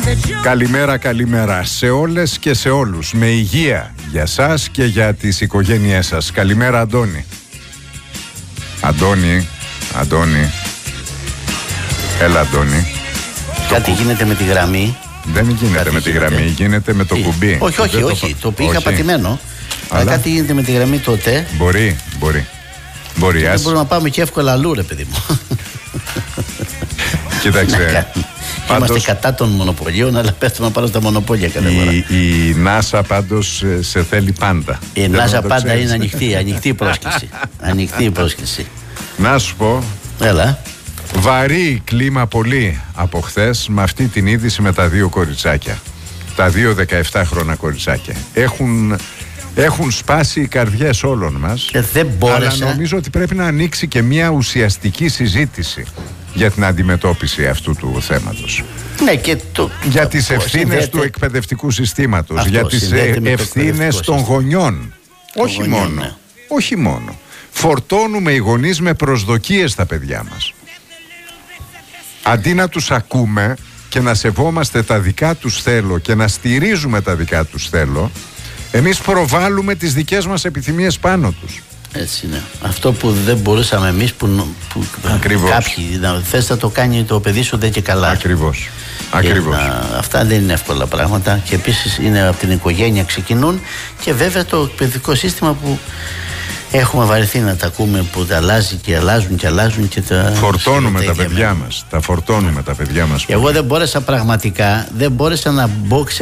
Καλημέρα, καλημέρα σε όλες και σε όλους. Με υγεία για σας και για τις οικογένειές σας. Καλημέρα, Αντώνη. Αντώνη. Έλα, Αντώνη. Κάτι γίνεται με τη γραμμή. Δεν γίνεται με τη γραμμή, γίνεται με το κουμπί. Όχι. Το είχα πατημένο. Αλλά κάτι γίνεται με τη γραμμή τότε. Μπορεί. Δεν μπορούμε να πάμε και εύκολα αλλού, ρε παιδί μου. Κοίταξε. Είμαστε κατά των μονοπωλίων, αλλά πέφτουμε πάνω στα μονοπόλια κάθε φορά. Η NASA πάντως σε θέλει πάντα. Η NASA πάντα είναι ανοιχτή πρόσκληση. Να σου πω. Έλα. Βαρύ κλίμα πολύ από χθες με αυτή την είδηση με τα δύο κοριτσάκια. Τα δύο 17χρονα κοριτσάκια. Έχουν σπάσει οι καρδιές όλων μας. Δεν μπόρεσα. Αλλά νομίζω ότι πρέπει να ανοίξει και μια ουσιαστική συζήτηση για την αντιμετώπιση αυτού του θέματος. Ναι, και για τις ευθύνες του εκπαιδευτικού συστήματος, για τις ευθύνες των γονιών. Όχι μόνο. Φορτώνουμε οι γονείς με προσδοκίες στα παιδιά μας. Αντί να τους ακούμε και να σεβόμαστε τα δικά τους θέλω και να στηρίζουμε τα δικά τους θέλω, εμείς προβάλλουμε τις δικές μας επιθυμίες πάνω τους. Έτσι είναι. Αυτό που δεν μπορούσαμε εμείς που κάποιοι θες να το κάνει το παιδί σου δεν και καλά. Ακριβώς. Αυτά δεν είναι εύκολα πράγματα και επίσης είναι από την οικογένεια ξεκινούν και βέβαια το εκπαιδευτικό σύστημα που έχουμε βαρεθεί να τα ακούμε που τα αλλάζει και αλλάζουν και τα φορτώνουμε τα παιδιά μας. Τα παιδιά μας. Εγώ δεν μπόρεσα πραγματικά να μπω